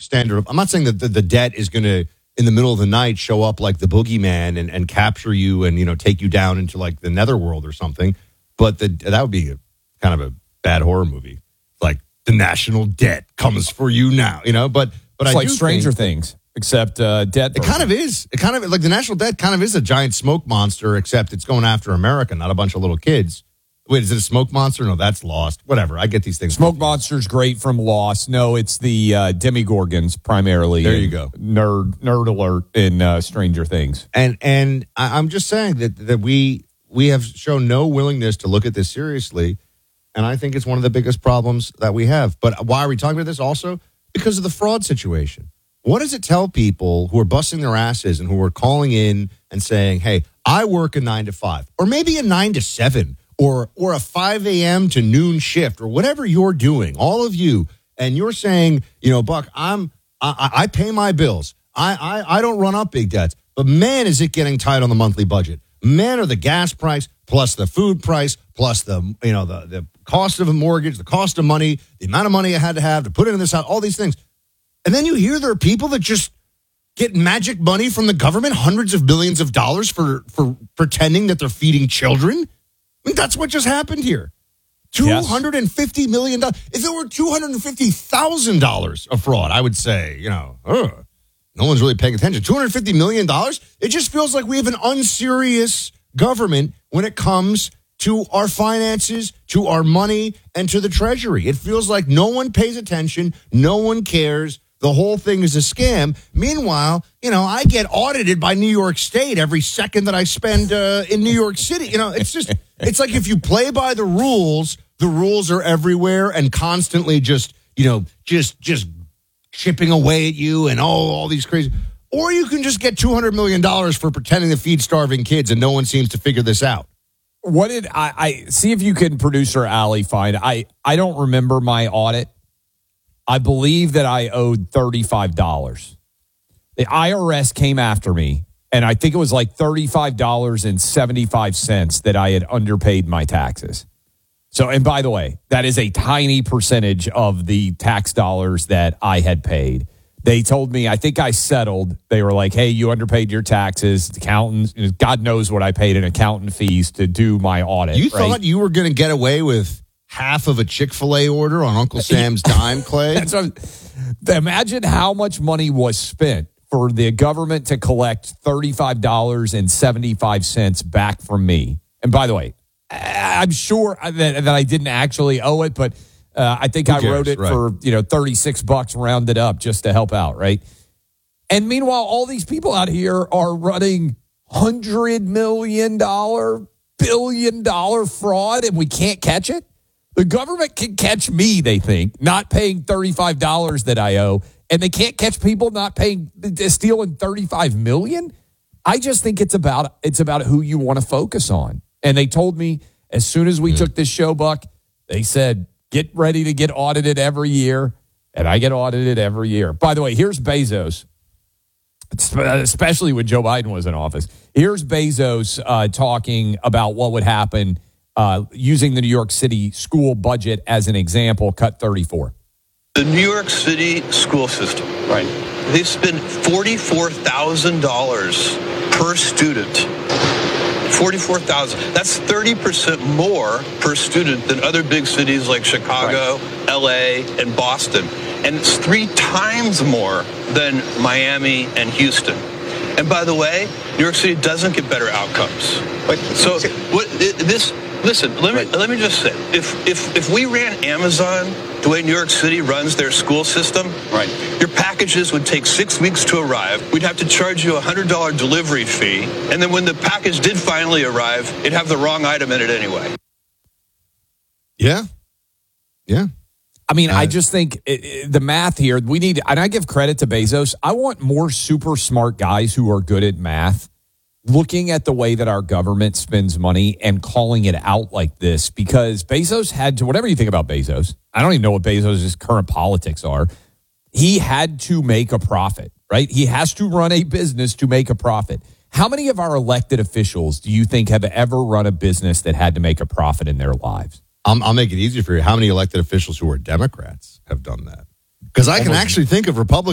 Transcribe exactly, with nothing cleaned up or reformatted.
standard. I'm not saying that the, the debt is going to, in the middle of the night, show up like the boogeyman and, and capture you and, you know, take you down into like the netherworld or something. But the, that would be a, kind of a bad horror movie. Like the national debt comes for you now, you know, but, but it's I like do Stranger think, Things, except uh, debt. It kind of is. It kind of like the national debt kind of is a giant smoke monster, except it's going after America, not a bunch of little kids. Wait, is it a smoke monster? No, that's Lost. Whatever. I get these things. Smoke Monster's great from Lost. No, it's the uh, Demogorgons primarily. There you go. Nerd, nerd alert in uh, Stranger Things. And and I, I'm just saying that that we we have shown no willingness to look at this seriously, and I think it's one of the biggest problems that we have. But why are we talking about this? Also because of the fraud situation. What does it tell people who are busting their asses and who are calling in and saying, "Hey, I work a nine to five, or maybe a nine to seven." Or or a five a.m. to noon shift or whatever you're doing, all of you, and you're saying, you know, Buck, I'm I, I pay my bills. I, I I don't run up big debts, but man, is it getting tight on the monthly budget. Man, are the gas price plus the food price plus the you know the the cost of a mortgage, the cost of money, the amount of money I had to have to put into this house, all these things, and then you hear there are people that just get magic money from the government, hundreds of billions of dollars for for pretending that they're feeding children. I mean, that's what just happened here. two hundred fifty million dollars. If it were two hundred fifty thousand dollars of fraud, I would say, you know, ugh, no one's really paying attention. two hundred fifty million dollars? It just feels like we have an unserious government when it comes to our finances, to our money, and to the Treasury. It feels like no one pays attention. No one cares. The whole thing is a scam. Meanwhile, you know, I get audited by New York State every second that I spend uh, in New York City. You know, it's just, it's like if you play by the rules, the rules are everywhere and constantly just, you know, just, just chipping away at you and all, all these crazy. Or you can just get two hundred million dollars for pretending to feed starving kids and no one seems to figure this out. What did I, I see if you can, producer Allie, find? I, I don't remember my audit. I believe that I owed thirty-five dollars. The I R S came after me, and I think it was like thirty-five dollars and seventy-five cents that I had underpaid my taxes. So, and by the way, that is a tiny percentage of the tax dollars that I had paid. They told me, I think I settled. They were like, hey, you underpaid your taxes. Accountants, God knows what I paid in accountant fees to do my audit. You right? thought you were going to get away with half of a Chick-fil-A order on Uncle Sam's dime, Clay? That's what, imagine how much money was spent for the government to collect thirty-five dollars and seventy-five cents back from me. And by the way, I'm sure that, that I didn't actually owe it, but uh, I think Who I cares? wrote it Right. for, you know, thirty-six bucks rounded up just to help out, right? And meanwhile, all these people out here are running one hundred million dollars, billion dollar fraud, and we can't catch it. The government can catch me, they think, not paying thirty-five dollars that I owe, and they can't catch people not paying, stealing thirty-five million dollars. I just think it's about it's about who you want to focus on. And they told me as soon as we mm. took this show, Buck, they said, get ready to get audited every year, and I get audited every year. By the way, here's Bezos, especially when Joe Biden was in office. Here's Bezos uh, talking about what would happen Uh, using the New York City school budget as an example, cut thirty-four. The New York City school system, right? They spend forty-four thousand dollars per student. forty-four thousand dollars. That's thirty percent more per student than other big cities like Chicago, right. L A, and Boston. And it's three times more than Miami and Houston. And by the way, New York City doesn't get better outcomes. But, so what this... Listen, let me let me just say, if if if we ran Amazon the way New York City runs their school system, right, your packages would take six weeks to arrive. We'd have to charge you a hundred dollar delivery fee, and then when the package did finally arrive, it'd have the wrong item in it anyway. Yeah, yeah. I mean, uh, I just think it, it, the math here. We need, and I give credit to Bezos. I want more super smart guys who are good at math looking at the way that our government spends money and calling it out like this, because Bezos had to, whatever you think about Bezos, I don't even know what Bezos' current politics are. He had to make a profit, right? He has to run a business to make a profit. How many of our elected officials do you think have ever run a business that had to make a profit in their lives? I'll, I'll make it easier for you. How many elected officials who are Democrats have done that? Because I can actually think of Republicans